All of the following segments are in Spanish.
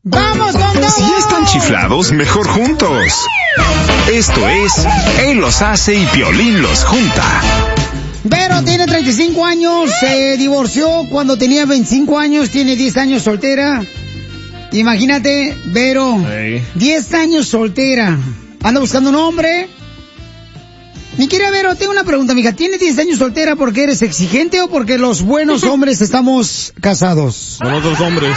¡Vamos con todo! Si están chiflados, mejor juntos. Esto es Él los hace y Piolín los junta. Vero tiene 35 años, se divorció cuando tenía 25 años, tiene 10 años soltera. Imagínate, Vero, 10 años soltera. Anda buscando un hombre. Mi querida Vero, tengo una pregunta, mija. ¿Tienes 10 años soltera porque eres exigente o porque los buenos hombres estamos casados? Con otros hombres.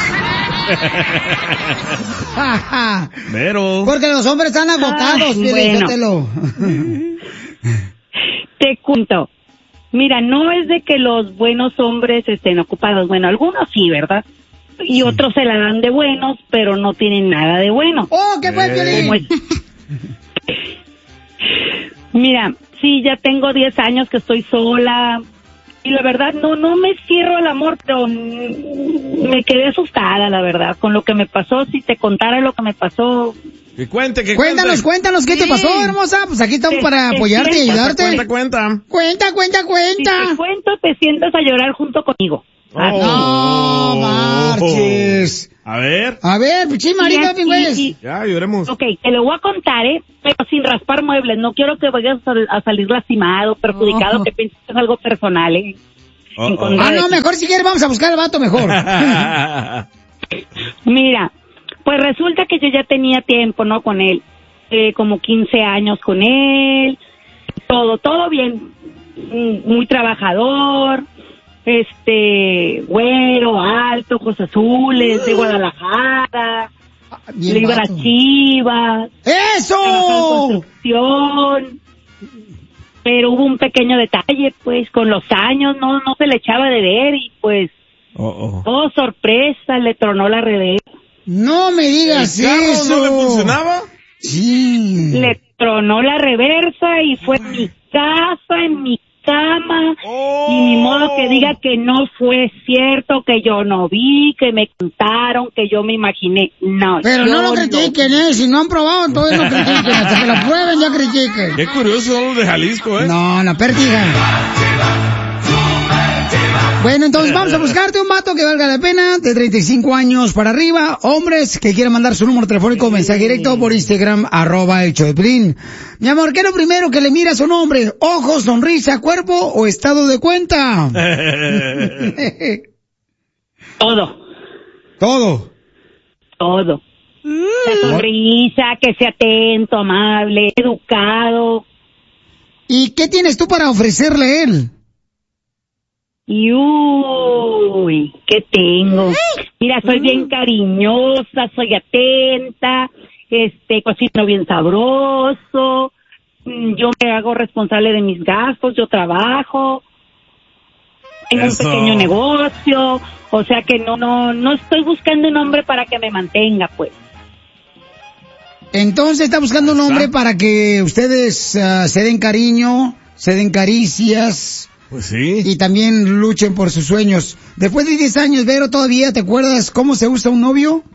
Vero. Porque los hombres están agotados, bueno. Te cuento. Mira, no es de que los buenos hombres estén ocupados. Bueno, algunos sí, ¿verdad? Y otros se la dan de buenos, pero no tienen nada de bueno. ¡Oh, qué fue, Piolín! Mira, sí, ya tengo 10 años que estoy sola. Y la verdad, no me cierro al amor, pero me quedé asustada, la verdad, con lo que me pasó. Si te contara lo que me pasó... Cuéntanos, ¿qué te pasó, hermosa? Pues aquí estamos para apoyarte y ayudarte. Cuenta. Cuenta. Si te cuento, te sientas a llorar junto conmigo. No marches. A ver, marita, pingües. Ya, lloremos. Ok, te lo voy a contar, pero sin raspar muebles. No quiero que vayas a salir lastimado, perjudicado, que pienses que es algo personal, Mejor si quieres vamos a buscar al vato mejor. Mira, pues resulta que yo ya tenía tiempo, ¿no? Con él, como 15 años con él, todo bien, muy trabajador, güero, alto, ojos azules, de Guadalajara, le iba a las Chivas. ¡Eso! Pero hubo un pequeño detalle, pues, con los años no se le echaba de ver y pues, oh sorpresa, le tronó la reversa. No me digas ¿El carro eso. no le funcionaba? Sí. Le tronó la reversa y fue en mi casa, en mi cama, y ni modo que diga que no fue cierto, que yo no vi, que me contaron, que yo me imaginé. No, pero no lo critiquen, si no han probado, entonces no critiquen, hasta que lo prueben ya critiquen. Qué curioso son los de Jalisco, No, pértiga. Bueno, entonces vamos a buscarte un vato que valga la pena, de 35 años para arriba, hombres que quieran mandar su número telefónico o mensaje directo por Instagram, @elshowdepiolín. Mi amor, ¿qué es lo primero que le miras a un hombre? ¿Ojos, sonrisa, cuerpo o estado de cuenta? Todo. La sonrisa, que sea atento, amable, educado. ¿Y qué tienes tú para ofrecerle a él? Y ¿qué tengo? Mira, soy bien cariñosa, soy atenta, cocino bien sabroso, yo me hago responsable de mis gastos, yo trabajo, tengo un pequeño negocio, o sea que no estoy buscando un hombre para que me mantenga, pues. Entonces está buscando un hombre para que ustedes se den cariño, se den caricias. Pues sí. Y también luchen por sus sueños. Después de 10 años, Vero, ¿todavía te acuerdas cómo se usa un novio?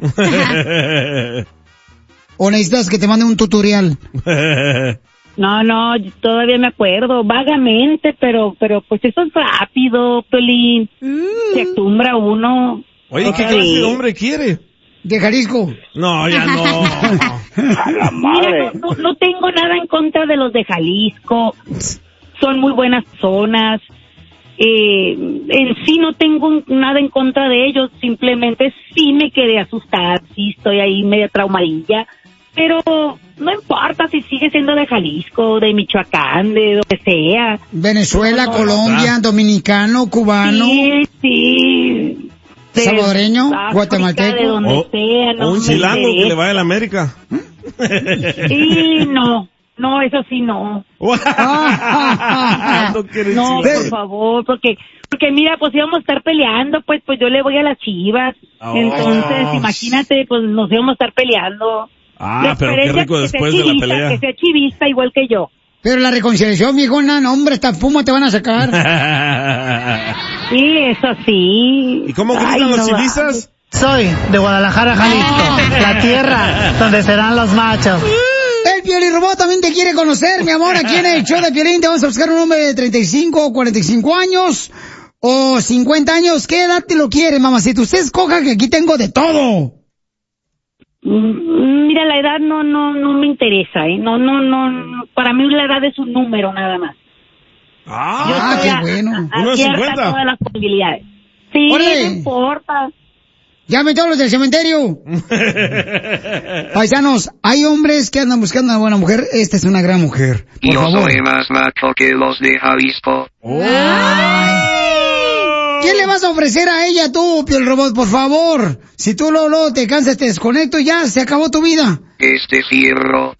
¿O necesitas que te mande un tutorial? No, todavía me acuerdo, vagamente, pero pues eso es rápido, Piolín. Se acostumbra uno. Oye, ¿qué clase de hombre quiere? De Jalisco. No, ya no. A la madre. Mira, no tengo nada en contra de los de Jalisco. Son muy buenas zonas. En sí no tengo nada en contra de ellos. Simplemente sí me quedé asustada. Sí estoy ahí media traumadilla. Pero no importa si sigue siendo de Jalisco, de Michoacán, de donde sea. Venezuela, Colombia, dominicano, cubano. Sí. Salvadoreño, guatemalteco. De donde sea, o un chilango que le vaya a la América. Sí, no, eso sí no. No, por favor, porque mira, pues íbamos a estar peleando, pues yo le voy a las Chivas. Entonces, imagínate, pues nos íbamos a estar peleando. Pero qué rico después de la pelea. Que sea chivista igual que yo. Pero la reconciliación, viejona, no, hombre, esta puma te van a sacar. Sí, eso sí. ¿Y cómo gritan los chivistas? Soy de Guadalajara, Jalisco, la tierra donde serán los machos. El Piolín Robot también te quiere conocer, mi amor, aquí en el show de Piolín. Te vamos a buscar un hombre de 35 o 45 años o 50 años. ¿Qué edad te lo quiere, mamacita? Usted escoja, que aquí tengo de todo. Mira, la edad no me interesa, ¿eh? No, para mí la edad es un número nada más. Qué bueno. Abierta a todas las posibilidades. Sí, ¡Órale! no importa. ¡Llamen todos los del cementerio! Paisanos, hay hombres que andan buscando una buena mujer. Esta es una gran mujer. Por Yo favor. soy más macho que los de Jalisco. ¿Qué le vas a ofrecer a ella tú, Piel Robot, por favor? Si tú luego te cansas, te desconecto, ya se acabó tu vida. Este fierro.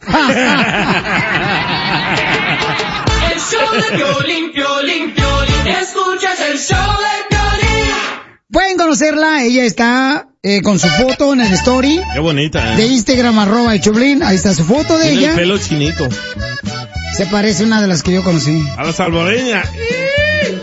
El show de Piolín, Piolín, Piolín. Escuchas el show de Piolín. Pueden conocerla, ella está con su foto en el story. Qué bonita, De Instagram, @Choplin, ahí está su foto de Tiene ella. el pelo chinito. Se parece a una de las que yo conocí. A la salvadoreña.